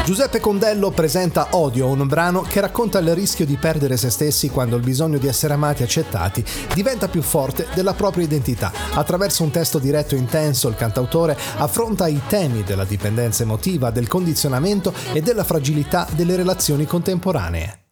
Giuseppe Condello presenta Odio, un brano che racconta il rischio di perdere se stessi quando il bisogno di essere amati e accettati diventa più forte della propria identità. Attraverso un testo diretto e intenso, il cantautore affronta i temi della dipendenza emotiva, del condizionamento e della fragilità delle relazioni contemporanee.